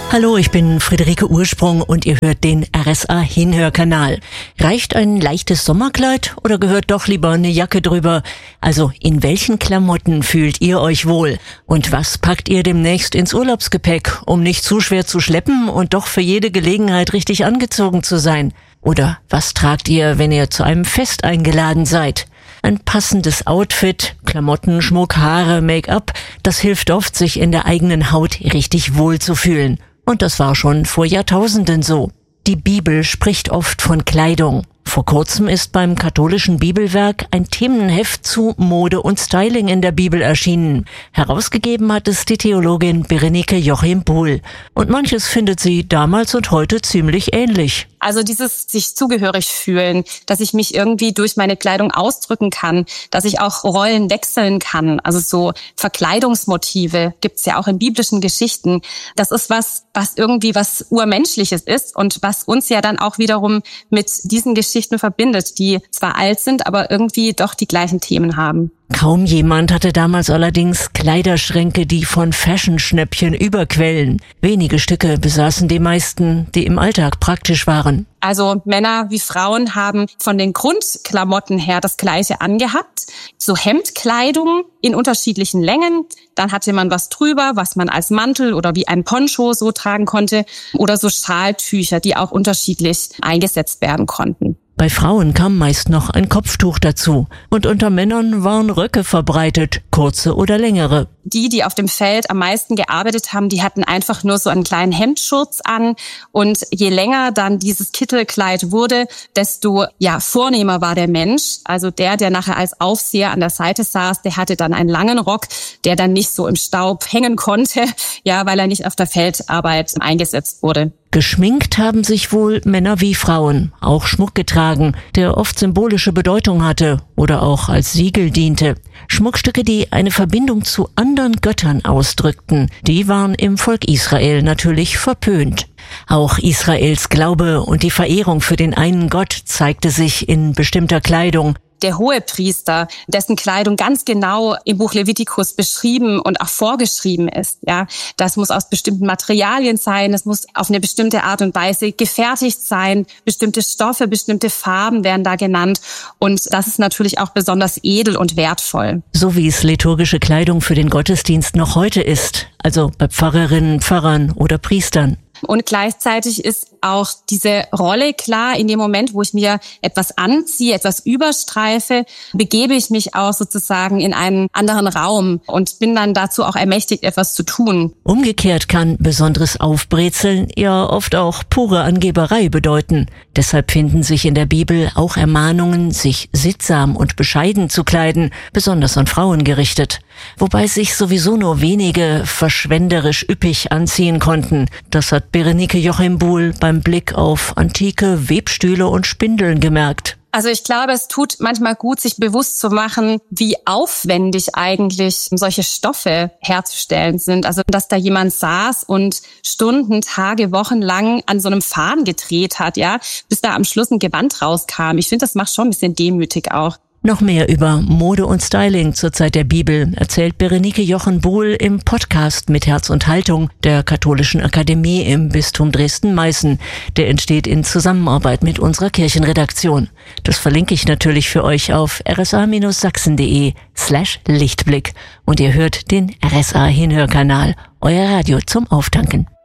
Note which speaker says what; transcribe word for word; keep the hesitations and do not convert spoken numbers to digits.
Speaker 1: Hallo, ich bin Friederike Ursprung und ihr hört den R S A Hinhörkanal. Reicht ein leichtes Sommerkleid oder gehört doch lieber eine Jacke drüber? Also in welchen Klamotten fühlt ihr euch wohl? Und was packt ihr demnächst ins Urlaubsgepäck, um nicht zu schwer zu schleppen und doch für jede Gelegenheit richtig angezogen zu sein? Oder was tragt ihr, wenn ihr zu einem Fest eingeladen seid? Ein passendes Outfit, Klamotten, Schmuck, Haare, Make-up, das hilft oft, sich in der eigenen Haut richtig wohl zu fühlen. Und das war schon vor Jahrtausenden so. Die Bibel spricht oft von Kleidung. Vor kurzem ist beim katholischen Bibelwerk ein Themenheft zu Mode und Styling in der Bibel erschienen. Herausgegeben hat es die Theologin Berenike Jochim-Buhl. Und manches findet sie damals und heute ziemlich ähnlich.
Speaker 2: Also dieses sich zugehörig fühlen, dass ich mich irgendwie durch meine Kleidung ausdrücken kann, dass ich auch Rollen wechseln kann. Also so Verkleidungsmotive gibt's ja auch in biblischen Geschichten. Das ist was, was irgendwie was Urmenschliches ist und was uns ja dann auch wiederum mit diesen Geschichten verbindet, die zwar alt sind, aber irgendwie doch die gleichen Themen haben.
Speaker 1: Kaum jemand hatte damals allerdings Kleiderschränke, die von Fashion-Schnäppchen überquellen. Wenige Stücke besaßen die meisten, die im Alltag praktisch waren.
Speaker 2: Also Männer wie Frauen haben von den Grundklamotten her das Gleiche angehabt. So Hemdkleidung in unterschiedlichen Längen. Dann hatte man was drüber, was man als Mantel oder wie ein Poncho so tragen konnte. Oder so Schaltücher, die auch unterschiedlich eingesetzt werden konnten.
Speaker 1: Bei Frauen kam meist noch ein Kopftuch dazu. Und unter Männern waren Röcke verbreitet, kurze oder längere.
Speaker 2: Die, die auf dem Feld am meisten gearbeitet haben, die hatten einfach nur so einen kleinen Hemdschurz an. Und je länger dann dieses Kittelkleid wurde, desto ja vornehmer war der Mensch. Also der, der nachher als Aufseher an der Seite saß, der hatte dann einen langen Rock, der dann nicht so im Staub hängen konnte, ja, weil er nicht auf der Feldarbeit eingesetzt wurde.
Speaker 1: Geschminkt haben sich wohl Männer wie Frauen, auch Schmuck getragen, der oft symbolische Bedeutung hatte oder auch als Siegel diente. Schmuckstücke, die eine Verbindung zu anderen Göttern ausdrückten, die waren im Volk Israel natürlich verpönt. Auch Israels Glaube und die Verehrung für den einen Gott zeigte sich in bestimmter Kleidung.
Speaker 2: Der Hohepriester, dessen Kleidung ganz genau im Buch Levitikus beschrieben und auch vorgeschrieben ist, ja, das muss aus bestimmten Materialien sein, es muss auf eine bestimmte Art und Weise gefertigt sein, bestimmte Stoffe, bestimmte Farben werden da genannt und das ist natürlich auch besonders edel und wertvoll.
Speaker 1: So wie es liturgische Kleidung für den Gottesdienst noch heute ist, also bei Pfarrerinnen, Pfarrern oder Priestern.
Speaker 2: Und gleichzeitig ist auch diese Rolle klar, in dem Moment, wo ich mir etwas anziehe, etwas überstreife, begebe ich mich auch sozusagen in einen anderen Raum und bin dann dazu auch ermächtigt, etwas zu tun.
Speaker 1: Umgekehrt kann besonderes Aufbrezeln ja oft auch pure Angeberei bedeuten. Deshalb finden sich in der Bibel auch Ermahnungen, sich sittsam und bescheiden zu kleiden, besonders an Frauen gerichtet. Wobei sich sowieso nur wenige verschwenderisch üppig anziehen konnten. Das hat Berenike Jochim-Buhl beim Blick auf antike Webstühle und Spindeln gemerkt.
Speaker 2: Also ich glaube, es tut manchmal gut, sich bewusst zu machen, wie aufwendig eigentlich solche Stoffe herzustellen sind. Also dass da jemand saß und Stunden, Tage, Wochen lang an so einem Faden gedreht hat, ja, bis da am Schluss ein Gewand rauskam. Ich finde, das macht schon ein bisschen demütig auch.
Speaker 1: Noch mehr über Mode und Styling zur Zeit der Bibel erzählt Berenike Jochim-Buhl im Podcast Mit Herz und Haltung der Katholischen Akademie im Bistum Dresden-Meißen. Der entsteht in Zusammenarbeit mit unserer Kirchenredaktion. Das verlinke ich natürlich für euch auf rsa-sachsen.de slash Lichtblick. Und ihr hört den R S A Hinhörkanal, euer Radio zum Auftanken.